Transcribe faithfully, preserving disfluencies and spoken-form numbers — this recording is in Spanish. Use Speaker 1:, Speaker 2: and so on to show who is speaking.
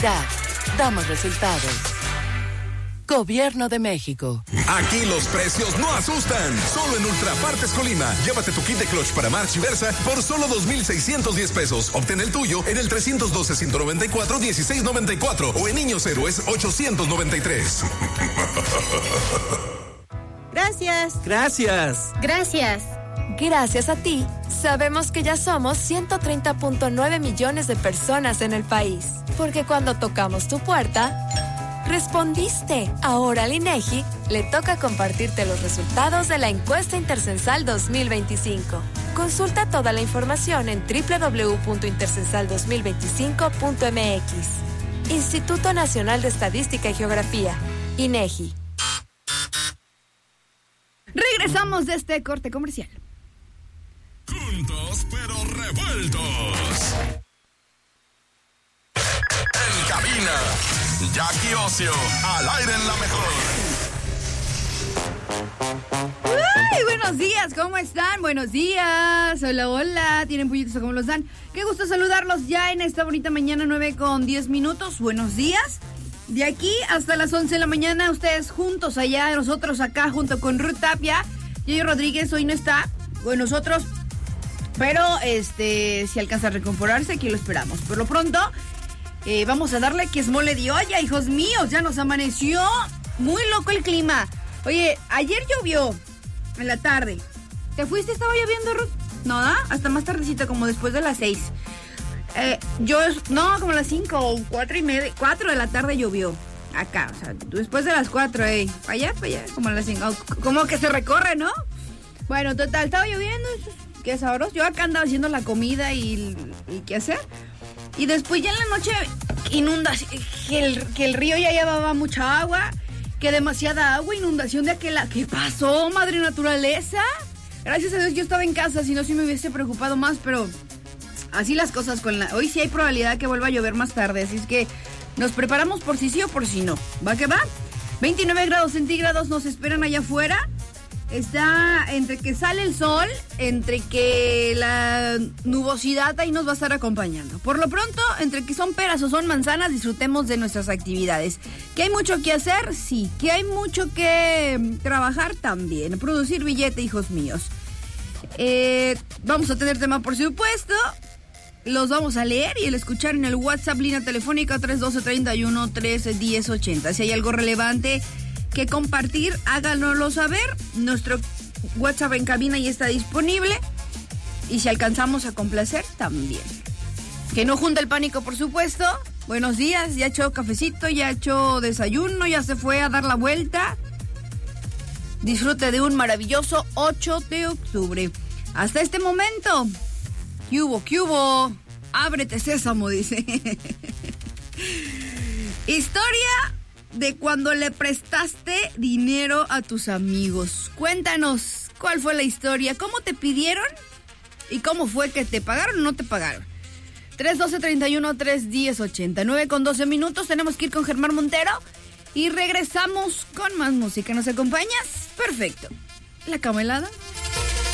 Speaker 1: Damos resultados. Gobierno de México.
Speaker 2: Aquí los precios no asustan. Solo en Ultrapartes Colima. Llévate tu kit de clutch para March y Versa por solo dos mil seiscientos diez pesos. Obtén el tuyo en el trescientos doce, ciento noventa y cuatro, dieciséis noventa y cuatro o en Niños Héroes ochocientos noventa y tres.
Speaker 3: Gracias.
Speaker 4: Gracias.
Speaker 3: Gracias.
Speaker 5: Gracias a ti, sabemos que ya somos ciento treinta punto nueve millones de personas en el país. Porque cuando tocamos tu puerta, respondiste. Ahora al INEGI le toca compartirte los resultados de la encuesta Intercensal dos mil veinticinco. Consulta toda la información en doble u doble u doble u punto intercensal dos mil veinticinco punto m x. Instituto Nacional de Estadística y Geografía, INEGI.
Speaker 6: Regresamos de este corte comercial.
Speaker 2: Juntos pero revueltos. En cabina, Jackie Ocio, al aire en la mejor.
Speaker 6: ¡Ay, buenos días! ¿Cómo están? Buenos días. Hola, hola. ¿Tienen pollitos o cómo los dan? Qué gusto saludarlos ya en esta bonita mañana, nueve con diez minutos. Buenos días. De aquí hasta las once de la mañana, ustedes juntos allá, nosotros acá, junto con Ruth Tapia. Yoyo Rodríguez hoy no está con nosotros, pero este, si alcanza a recomporarse, aquí lo esperamos. Por lo pronto, eh, vamos a darle que es mole de olla, hijos míos. Ya nos amaneció muy loco el clima. Oye, ayer llovió en la tarde. ¿Te fuiste? ¿Estaba lloviendo, Ruth? No, ¿ah? Hasta más tardecita, como después de las seis. Eh, yo, no, como a las cinco o cuatro y media, cuatro de la tarde llovió. Acá, o sea, después de las cuatro, eh. Para allá, para allá, como a las cinco. Como que se recorre, ¿no? Bueno, total, estaba lloviendo. Qué sabroso. Yo acá andaba haciendo la comida y, y qué hacer. Y después ya en la noche inunda, que el, que el río ya llevaba mucha agua, que demasiada agua, inundación de aquella. ¿Qué pasó, madre naturaleza? Gracias a Dios yo estaba en casa, si no sí me hubiese preocupado más, pero así las cosas con la... Hoy sí hay probabilidad que vuelva a llover más tarde, así es que nos preparamos por si sí o por si no. ¿Va que va? veintinueve grados centígrados nos esperan allá afuera. Está entre que sale el sol, entre que la nubosidad ahí nos va a estar acompañando. Por lo pronto, entre que son peras o son manzanas, disfrutemos de nuestras actividades. ¿Que hay mucho que hacer? Sí. ¿Que hay mucho que trabajar? También. Producir billete, hijos míos. Eh, vamos a tener tema, por supuesto. Los vamos a leer y el escuchar en el WhatsApp, línea telefónica tres uno dos, treinta y uno, trece, diez, ochenta. Si hay algo relevante que compartir, háganoslo saber. Nuestro WhatsApp en cabina ya está disponible. Y si alcanzamos a complacer, también. Que no junta el pánico, por supuesto. Buenos días, ya echó cafecito, ya echó desayuno, ya se fue a dar la vuelta. Disfrute de un maravilloso ocho de octubre. Hasta este momento, ¿qué hubo, qué hubo? Ábrete, sésamo, dice. Historia de cuando le prestaste dinero a tus amigos. Cuéntanos, ¿cuál fue la historia? ¿Cómo te pidieron? ¿Y cómo fue que te pagaron o no te pagaron? tres uno dos, treinta y uno, tres, diez, ochenta. nueve con doce minutos, tenemos que ir con Germán Montero. Y regresamos con más música. ¿Nos acompañas? Perfecto. La cama helada.